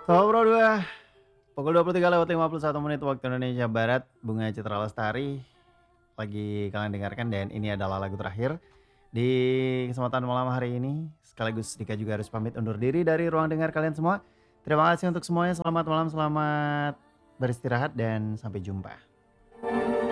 Ngobrol 2, pukul 23:51 waktu Indonesia Barat, Bunga Citra Lestari lagi kalian dengarkan dan ini adalah lagu terakhir di kesempatan malam hari ini. Sekaligus Dika juga harus pamit undur diri dari ruang dengar kalian semua. Terima kasih untuk semuanya, selamat malam, selamat beristirahat dan sampai jumpa.